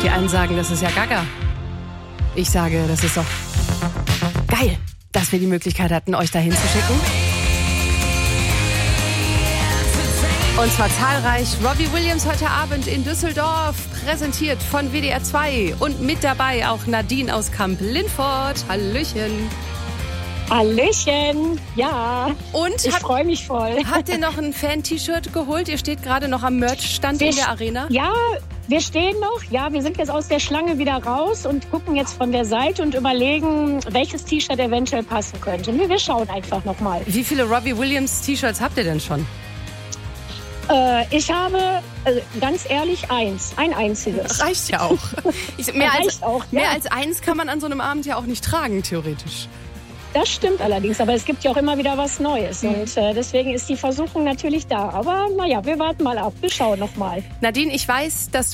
Die einen sagen, das ist ja Gaga. Ich sage, das ist doch geil, dass wir die Möglichkeit hatten, euch dahin zu schicken. Und zwar zahlreich. Robbie Williams heute Abend in Düsseldorf, präsentiert von WDR 2. Und mit dabei auch Nadine aus Kamp-Lindfort. Hallöchen. Hallöchen, ja. Und ich freue mich voll. Habt ihr noch ein Fan-T-Shirt geholt? Ihr steht gerade noch am Merch-Stand in der Arena. Ja, wir stehen noch. Ja, wir sind jetzt aus der Schlange wieder raus und gucken jetzt von der Seite und überlegen, welches T-Shirt eventuell passen könnte. Wir schauen einfach nochmal. Wie viele Robbie Williams T-Shirts habt ihr denn schon? Ich habe, ganz ehrlich, ein einziges. Reicht ja auch. Mehr ja. als eins kann man an so einem Abend ja auch nicht tragen, theoretisch. Das stimmt allerdings, aber es gibt ja auch immer wieder was Neues. Und deswegen ist die Versuchung natürlich da. Aber naja, wir warten mal ab, wir schauen noch mal. Nadine, ich weiß, dass